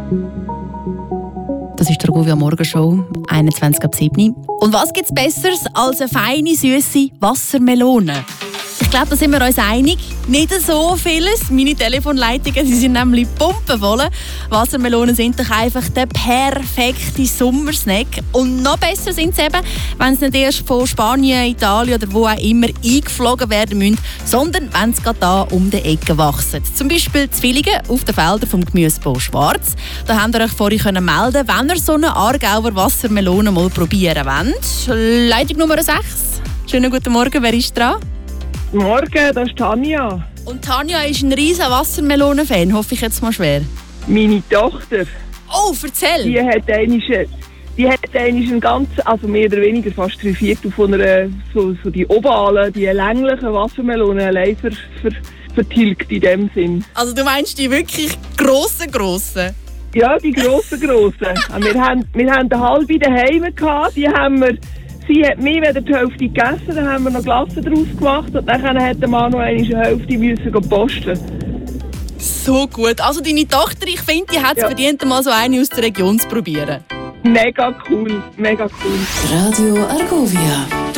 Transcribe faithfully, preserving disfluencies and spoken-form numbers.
Das ist der Argovia Morgenshow, einundzwanzig ab sieben. Und was gibt es Besseres als eine feine, süße Wassermelone? Ich glaube, da sind wir uns einig. Nicht so vieles. Meine Telefonleitungen sie sind nämlich pumpenvoll. Wassermelonen sind doch einfach der perfekte Sommersnack. Und noch besser sind sie eben, wenn sie nicht erst von Spanien, Italien oder wo auch immer eingeflogen werden müssen, sondern wenn sie gerade hier um die Ecke wachsen. Zum Beispiel Zwillinge auf den Feldern vom Gemüsebau Schwarz. Da habt ihr euch vorhin können melden, wenn ihr so eine Aargauer Wassermelone mal probieren wollt. Leitung Nummer sechs. Schönen guten Morgen, wer ist dran? Morgen, das ist Tanja. Und Tanja ist ein riesen Wassermelonen-Fan, hoffe ich jetzt mal schwer. Meine Tochter. Oh, erzähl! Die hat einmal, die hat einmal einen ganz, also mehr oder weniger fast drei Viertel von einer, so, so die ovalen, die länglichen Wassermelonen allein ver, ver, vertilgt in dem Sinn. Also du meinst die wirklich grossen, grossen? Ja, die grossen, grossen. wir, haben, wir haben eine halbe daheim gehabt, die haben wir... Sie hat mehr als die Hälfte gegessen, dann haben wir noch Glasse daraus gemacht und dann hat der Mann noch eine Hälfte müssen posten. So gut. Also deine Tochter, ich finde, die hat es ja verdient, mal so eine aus der Region zu probieren. Mega cool, mega cool. Radio Argovia.